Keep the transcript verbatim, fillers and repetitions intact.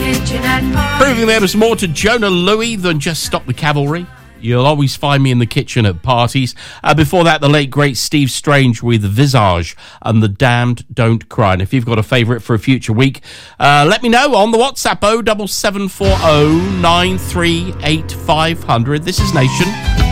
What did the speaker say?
Proving there was more to Jona Lewie than just Stop the Cavalry. You'll always find me in the kitchen at parties. Uh, before that, the late, great Steve Strange with Visage and The Damned Don't Cry. And if you've got a favourite for a future week, uh, let me know on the WhatsApp oh seven seven four oh nine three eight five hundred. This is Nation.